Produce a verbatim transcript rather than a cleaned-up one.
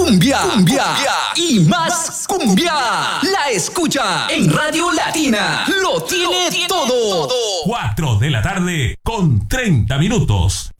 cumbia, cumbia, cumbia y más cumbia. La escucha en Radio Latina. Lo tiene, Lo tiene todo. todo. cuatro de la tarde con treinta minutos.